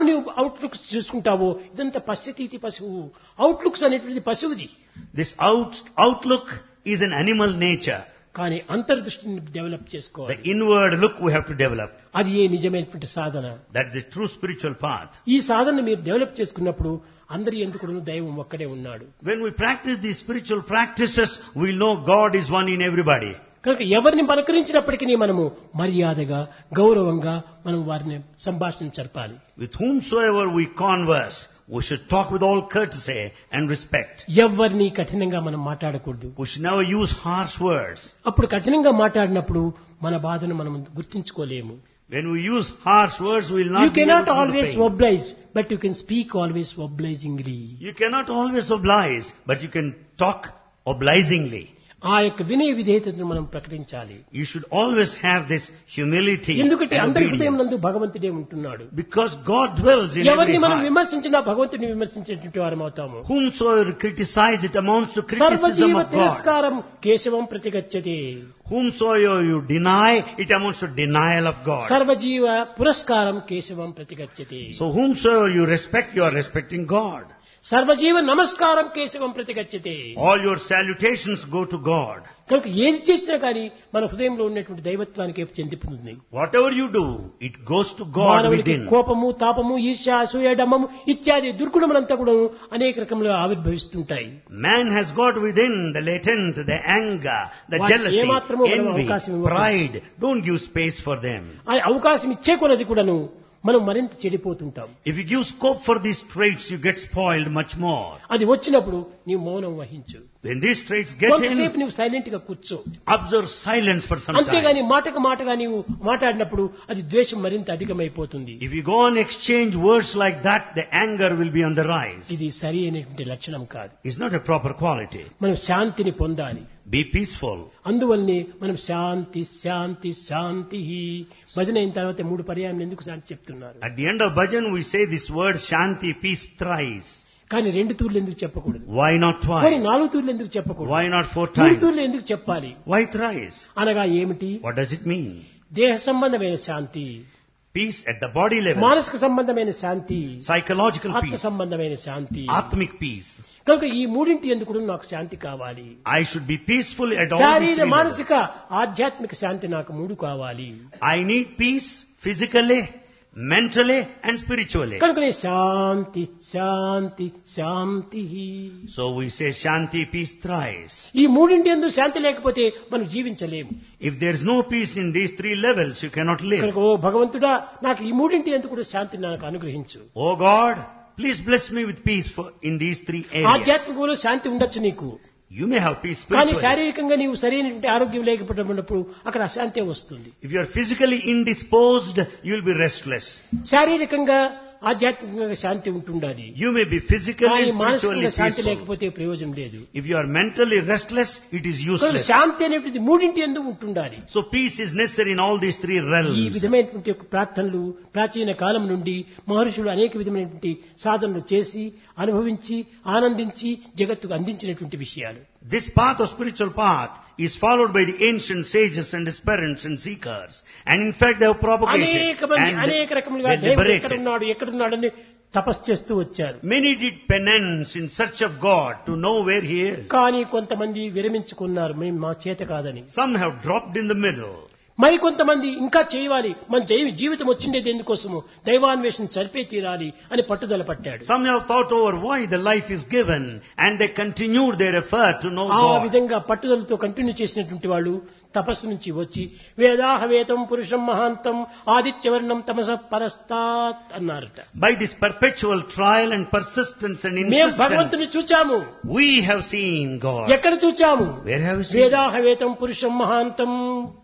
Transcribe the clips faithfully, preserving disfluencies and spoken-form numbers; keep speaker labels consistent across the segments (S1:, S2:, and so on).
S1: నీవు అవుట్లుక్స్ చూసుకుంటావో ఇదంతా పశ్యతీతి పశువు. అవుట్లుక్స్ అనేటువంటిది పశువుది.
S2: This out, outlook is an animal nature.
S1: కానీ అంతర్దృష్టిని డెవలప్
S2: The
S1: చేసుకోవాలి.
S2: inward look we have to develop.
S1: అది ఏ నిజమైనటువంటి సాధన.
S2: That's the true spiritual path.
S1: ఈ సాధన మీరు డెవలప్ చేసుకున్నప్పుడు అందరి ఎందుకు దైవం ఒక్కడే ఉన్నాడు.
S2: When we practice these spiritual practices, we know God is one in everybody.
S1: కనుక ఎవరిని పలకరించినప్పటికీ మనము మర్యాదగా గౌరవంగా మనం వారిని సంభాషణ జరపాలి.
S2: With whomsoever we converse, we should talk with all courtesy and respect.
S1: ఎవరిని కఠినంగా మనం మాట్లాడకూడదు.
S2: We should never use harsh words.
S1: అప్పుడు కఠినంగా మాట్లాడినప్పుడు మన బాధను మనం గుర్తించుకోలేము.
S2: When we use harsh words, we will not
S1: You
S2: be able
S1: cannot
S2: to feel the
S1: always
S2: pain.
S1: oblige, but you can speak always obligingly.
S2: You cannot always oblige, but you can talk obligingly.
S1: ఆ యొక్క వినయ విధేయతను మనం ప్రకటించాలి.
S2: You should always have this humility
S1: ఎందుకంటే
S2: and
S1: అందరి హృదయం
S2: obedience.
S1: నందు భగవంతుడే ఉంటున్నాడు.
S2: Because God dwells in every
S1: ఎవరిని మనం
S2: heart.
S1: విమర్శించినా భగవంతుడిని విమర్శించేటువంటి వారం అవుతాము.
S2: Whomsoever criticize, it amounts to criticism
S1: సర్వజీవ
S2: of God.
S1: తిరస్కారం కేశవం ప్రతిగచ్చతి.
S2: Whomsoever you deny, it amounts to denial of God.
S1: సర్వజీవ పురస్కారం కేశవం ప్రతిగచ్చతి.
S2: So whomsoever you respect, you are respecting God.
S1: సర్వజీవ నమస్కారం కేశవం ప్రతిగచ్చతి.
S2: All your salutations go to God.
S1: కనుక ఏది చేసినా కానీ మన హృదయంలో ఉన్నటువంటి దైవత్వానికి చెందిపోతుంది.
S2: Whatever you do, it goes to God
S1: మానవునికి
S2: within.
S1: కోపము తాపము ఈర్ష్య అసూయ డమ్మము ఇత్యాది దుర్గుణములంతా కూడా అనేక రకములుగా ఆవిర్భవిస్తుంటాయి.
S2: Man has got within the latent, the anger, the
S1: వాటికి
S2: jealousy,
S1: ఏమాత్రమూ మనం
S2: envy,
S1: అవకాశం ఇవ్వకూడదు.
S2: pride. Don't give space for them.
S1: ఆ అవకాశం ఇచ్చే కొలది కూడాను మనం మరింత చెడిపోతుంటాం.
S2: If you give scope for these traits, you get spoiled much more.
S1: అది వచ్చినప్పుడు నీవు మౌనం వహించు.
S2: When these traits get
S1: కొంతసేపు
S2: in,
S1: నీవు సైలెంట్ గా కూర్చో.
S2: observe silence for some
S1: అంతేగాని
S2: time.
S1: మాటకు మాటగా నీవు మాట్లాడినప్పుడు అది ద్వేషం మరింత అధికమైపోతుంది.
S2: If you go on exchange words like that, the anger will be on the rise.
S1: ఇది సరి అయినటువంటి లక్షణం కాదు.
S2: It's not a proper quality.
S1: మనం శాంతిని పొందాలి.
S2: Be peaceful.
S1: అందువల్లనే మనం శాంతి శాంతి శాంతి భజన అయిన తర్వాత మూడు పర్యాయం ఎందుకు శాంతి చెప్తున్నారు.
S2: At the end of bhajan, we say this word Shanti, peace thrice.
S1: కానీ రెండు తూర్లు ఎందుకు చెప్పకూడదు.
S2: Why not
S1: కానీ
S2: twice?
S1: నాలుగు తూర్లు ఎందుకు చెప్పకూడదు.
S2: Why not four
S1: మూడు
S2: times?
S1: తూర్లు ఎందుకు చెప్పాలి.
S2: Why thrice?
S1: అనగా ఏమిటి?
S2: What does it mean?
S1: దేహ సంబంధమైన శాంతి,
S2: Peace at the body level.
S1: మానసిక సంబంధమైన శాంతి,
S2: Psychological
S1: ఆత్మ
S2: peace.
S1: సంబంధమైన శాంతి.
S2: Atmic peace.
S1: కనుక ఈ మూడింటి ఎందుకు నాకు శాంతి కావాలి.
S2: I should be peaceful at all these
S1: శారీర
S2: three levels.
S1: మానసిక ఆధ్యాత్మిక శాంతి నాకు మూడు కావాలి.
S2: I need peace physically, mentally and spiritually.
S1: కనుకనే శాంతి శాంతి శాంతి.
S2: So we say Shanti, peace thrice.
S1: ఈ మూడింటి యందు శాంతి లేకపోతే మనం జీవించలేము.
S2: If there is no peace in these three levels, you cannot live.
S1: కనుక ఓ భగవంతుడా నాకు ఈ మూడింటి యందు కూడా శాంతి నాకు అనుగ్రహించు.
S2: Oh God, please bless me with peace for, in these three areas.
S1: ఆధ్యాత్మికంలో శాంతి ఉండొచ్చు నీకు.
S2: You may have peace
S1: కానీ
S2: spiritually.
S1: శారీరకంగా నీవు సరైనటువంటి ఆరోగ్యం లేకపోయినప్పుడు అక్కడ అశాంతి వస్తుంది.
S2: If you are physically indisposed, you will be restless.
S1: శారీరకంగా ఆధ్యాత్మికంగా శాంతి ఉంటుండాలి.
S2: You may be physically
S1: కానీ
S2: and spiritually
S1: మానసికంగా శాంతి
S2: peaceful.
S1: లేకపోతే ప్రయోజనం లేదు.
S2: If you are mentally restless, it is
S1: కనుక
S2: useless.
S1: శాంతి అనేటువంటి మూడింటి యందు ఉంటుండాలి.
S2: So peace is necessary in all these three
S1: ఈ
S2: realms.
S1: విధమైనటువంటి యొక్క ప్రార్థనలు ప్రాచీన కాలం నుండి మహర్షులు అనేక విధమైనటువంటి సాధనలు చేసి అనుభవించి ఆనందించి జగత్తుకు అందించినటువంటి విషయాలు.
S2: This path of spiritual path is followed by the ancient sages and aspirants and seekers. And in fact they have propagated
S1: అనేక మంది
S2: and
S1: అనేక రకములుగా
S2: they
S1: దేవుడు
S2: liberated.
S1: ఎక్కడున్నాడు ఎక్కడున్నాడని తపస్సు చేస్తూ వచ్చారు.
S2: Many did penance in search of God to know where He is.
S1: కానీ కొంతమంది విరమించుకున్నారు, మేము మా చేత కాదని.
S2: Some have dropped in the middle.
S1: మరి కొంతమంది ఇంకా చేయాలి, మన జీ- జీవితం వచ్చిండేది ఎందుకోసము దైవాన్వేషణ చరిపే తీరాలి అని పట్టుదల పట్టాడు.
S2: Some have thought over why the life is given and they continued their effort to know
S1: ఆ
S2: God.
S1: విధంగా పట్టుదలతో కంటిన్యూ చేసినటువంటి వాళ్ళు తపస్సు నుంచి వచ్చి వేదాహవేతం పురుషం మహాంతం ఆదిత్యవర్ణం తమస పరస్తాత్ అన్నారట.
S2: By this perpetual trial and persistence and
S1: మేము భగవంతుని
S2: insistence,
S1: చూచాము.
S2: we have seen God.
S1: ఎక్కడ చూచాము?
S2: Where have we seen?
S1: వేదాహవేతం పురుషం మహాంతం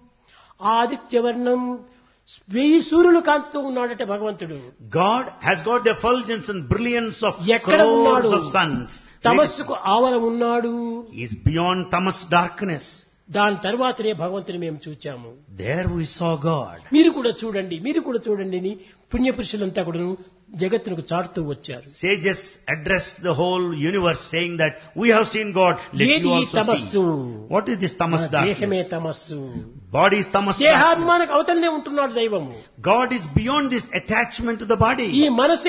S1: ఆదిత్యవర్ణం వెయ్యి సూర్యులు కాంతితో ఉన్నాడట భగవంతుడు.
S2: God has got the effulgence and brilliance of
S1: ఎక్కడ ఉన్నాడు?
S2: crores of suns.
S1: తమస్సుకు ఆవరం ఉన్నాడు.
S2: He is beyond tamas darkness.
S1: దాని తర్వాతనే భగవంతుని మేము చూచాము.
S2: There we saw God.
S1: మీరు కూడా చూడండి, మీరు కూడా చూడండి అని పుణ్యపురుషులంతా కూడా జగత్తునకు చాటుతూ వచ్చారు.
S2: Sages addressed the whole universe saying that we have seen God. Let
S1: ఏది
S2: you
S1: ఈ
S2: also
S1: తమస్సు?
S2: see. What is this tamas
S1: మన దేహమే
S2: darkness?
S1: తమస్సు.
S2: Body is tamas darkness.
S1: దేహాభిమానకు అవతలనే ఉంటున్నాడు దైవము.
S2: God is beyond this attachment to the body.
S1: ఈ మనసు